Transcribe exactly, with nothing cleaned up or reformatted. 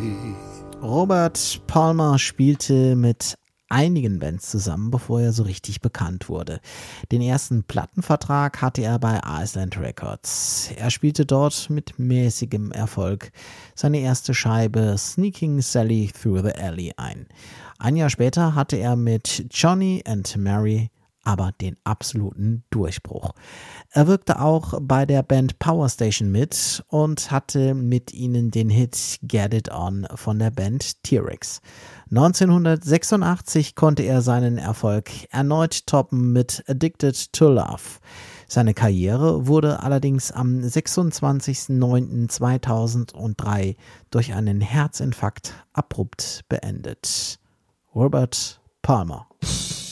Robert Palmer spielte mit einigen Bands zusammen, bevor er so richtig bekannt wurde. Den ersten Plattenvertrag hatte er bei Island Records. Er spielte dort mit mäßigem Erfolg seine erste Scheibe Sneaking Sally Through the Alley ein. Ein Jahr später hatte er mit Johnny and Mary aber den absoluten Durchbruch. Er wirkte auch bei der Band Power Station mit und hatte mit ihnen den Hit Get It On von der Band T-Rex. neunzehnhundertsechsundachtzig konnte er seinen Erfolg erneut toppen mit Addicted to Love. Seine Karriere wurde allerdings am sechsundzwanzigsten neunten zweitausenddrei durch einen Herzinfarkt abrupt beendet. Robert Palmer.